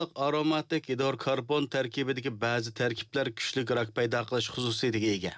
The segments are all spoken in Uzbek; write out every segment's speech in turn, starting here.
aromatik hidrokarbon tarkibidagi ba'zi tarkiblar kuchli rak paydo qilish xususiyatiga ega.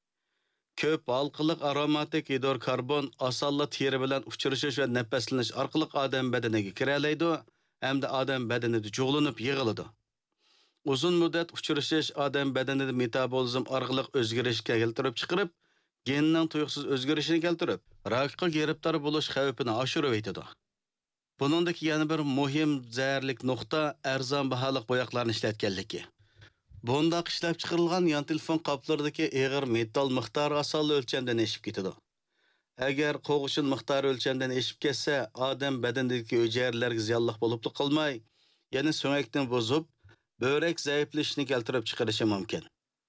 Ko'p halqiliq aromatik hidrokarbon osonla teri bilan uchrashish va nafaslanish orqali odam badaniga kira oladi hamda odam badanida cho'g'lanib yig'iladi. Uzun muddat uchrashish odam badanida metabolizm orqali o'zgarishga keltirib chiqarib, genning tuyuqsiz o'zgarishini keltirib, rakqa giribtor bo'lish xavfini oshirib aytadi. Buningdagi yana bir muhim zararlik nuqta arzon baholiq bo'yoqlarni ishlatganligi. Bundaq ishlab chiqarilgan yon telefon qoplardagi og'ir metall miqdori asonli o'lchamdan eshib ketadi. Agar qo'g'ishin miqdori o'lchamdan eshib ketsa, odam badanidagi hujayralarga ziyonli bo'lib qolmay, yana so'ngakni buzib, böbrek zaiflashishini keltirib chiqarishi mumkin.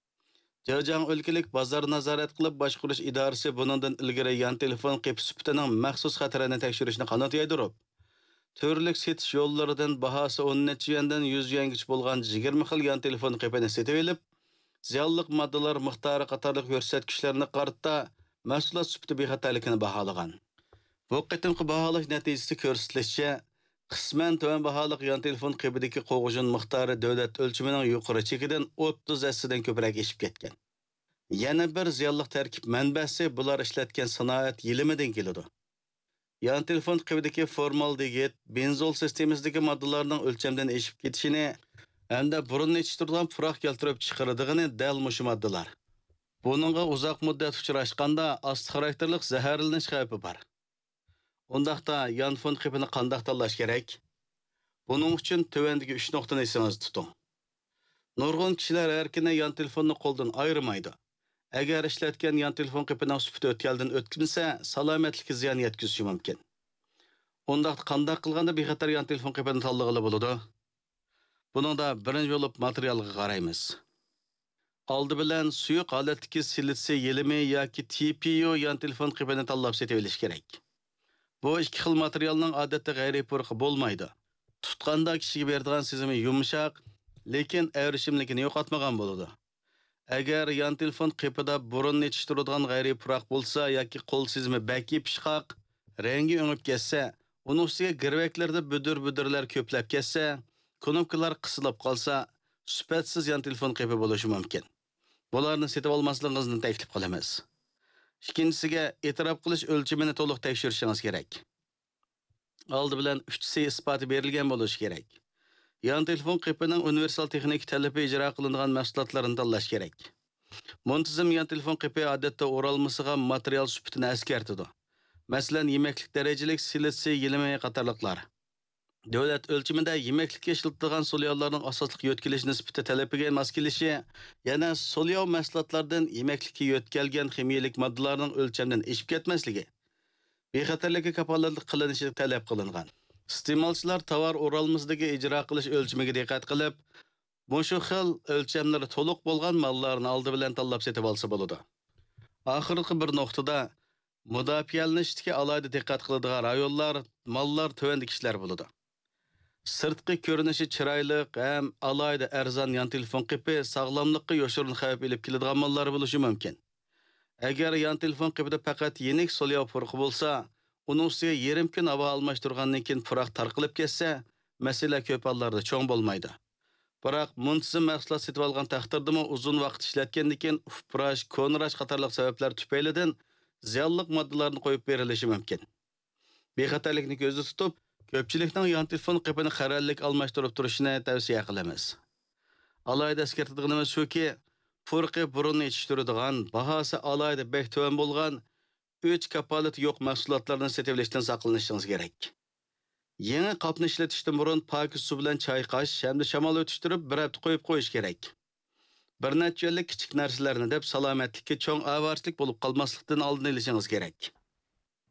Jajang o'lkalik bozor nazorat qilib boshqarish idorasi buningdan ilgari yon telefon qepi sifatining maxsus xatarini tekshirishni qanot yaydirib, turli setish yo'llaridan bahosi 10 necha yuandan 100 yuangacha bo'lgan 20 xil yon telefon qepini setib olib, ziyonli moddalar miqdori qatorliq ko'rsatkichlarni qaratda mahsulot sifati bexatarligini baholagan. Bu qitimqi baholash natijasi ko'rsatilishicha, qisman tuvan baholiq yon telefon qepidagi qo'g'ijin miqdori davlat o'lchamining yuqori chekidan 30 dan ko'proq eshib ketgan. Yana bir ziyonli tarkib manbasi bular ishlatgan sanoat yilimidan keladi. Yan telefon qepidagi formaldegid, benzol sistemasidagi moddalarning o'lchamdan eshib ketishini hamda burunni yetishtirgan puroq keltirib chiqaradigan dal mushu moddalar. Buningga uzoq muddat uchrashganda asti xarakterlik zaharlanish xavfi bor. Undaqda yan telefon qepini qanday tanlash kerak? Buning uchun tövendagi 3 nuqtani esingiz tuting. Nurg'un kishilar erkini yan telefonni qo'ldan ayirmaydi. Agar ishlatgan yon telefon qepining sifati o'tkaldan o'tkazsa, salomatlikka ziyon yetkazishi mumkin. Undaqda qanday qilganda bexatar yon telefon qepini tanlag'ili bo'ladi? Buningda birinchi bo'lib materialga qaraymiz. Oldi bilan suyuq holatdagi silitsi yelimi yoki TPU yon telefon qepini tanlab setib olish kerak. Bu ikki xil materialning odatda g'ayriy purqi bo'lmaydi. Tutqanda kishiga beradigan sezimi yumshoq, lekin avrishimligini yo'qotmagan bo'ladi. Agar yon telefon qepida burunni yetishtiradigan g'ayriy puroq bo'lsa yoki qo'l sezimi baki pishqoq, rangi o'ngib ketsa, uning ustiga girvaklarda budur-budurlar ko'plab ketsa, knopkalar qisilib qolsa, sifatsiz yon telefon qepi bo'lishi mumkin. Bularni setib olmasligingizni taklif qilamiz. Ikkinchisiga e'tirof qilish o'lchamini to'liq tekshirishingiz kerak. Oldi bilan 3C isboti berilgan bo'lishi kerak. Yan telefon qepining universal texnik talabi ijro qilinadigan mahsulotlarini tanlash kerak. Muntazam yan telefon qepi odatda o'ralmasiga material sifatini eskartadi. Masalan, yemeklik darajalik silitsi yelimi qatorliqlar. Davlat o'lchamida yemeklikka ishlatilgan solyollarning asosliq yo'tkilish nisbati talabiga mos kelishi, yana solyo mahsulotlardan yemeklikka yo'tkalgan ximiyalik moddalarning o'lchamdan eshib ketmasligi, bexatarlikka kafolatlik qilinishi talab qilingan. Iste'molchilar tovar o'ralmasidagi ijro qilish o'lchamiga diqqat qilib, mushu xil o'lchamlari to'liq bo'lgan mallarni oldi bilan tanlab setib olsa bo'ladi. Oxirgi bir nuqtada mudofaalanishga alohida diqqat qiladigan rayonlar, mallar tuvandagi ishlar bo'ladi. Sirtqi ko'rinishi chiroyli ham alohida arzon yon telefon qepi sog'lomlikqa yoshirin xavf olib keladigan mallar bo'lishi mumkin. Agar yon telefon qepida faqat yenik solyo purqi bo'lsa, uning ustiga yarim kun havo almashtirgandan keyin puroq tarqilib ketsa, masala ko'p hollarda cho'ng bo'lmaydi. Biroq muntazam mahsulot setib olgan taqdirdami uzun vaqt ishlatgandan keyin ufprash, konrash qatorliq sabablar tufaylidan ziyonli moddalarni qo'yib berilishi mumkin. Bexatarlikni ko'zda tutib, ko'pchilikning yon telefon qepini qarorlik almashtirib turishini tavsiya qilamiz. Alohida eskartadiganimiz shuki, purqi burunni yetishtiradigan, bahosi alohida bek tuvan bo'lgan 3 kafolati yo'q mahsulotlarni setib olishdan saqlanishingiz kerak. Yangi qopni ishlatishdan burun pokiz suv bilan chayqash hamda shamol o'tishtirib bir hafta qo'yib qo'yish kerak. Bir necha yillik kichik narsalarni deb salomatlikka cho'ng avarchilik bo'lib qolmaslikdan oldini olishingiz kerak.